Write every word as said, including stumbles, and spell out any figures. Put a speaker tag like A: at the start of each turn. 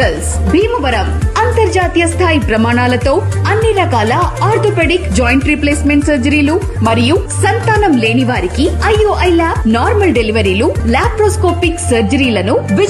A: hospitals Bhimavaram అంతర్జాతీయ స్థాయి ప్రమాణాలతో అన్ని రకాల ఆర్థోపెడిక్ జాయింట్ రీప్లేస్మెంట్ సర్జరీలు మరియు సంతానం లేని వారికి ఐఓఐ ల్యాబ్ నార్మల్ డెలివరీలు లాప్రోస్కోపిక్ సర్జరీలను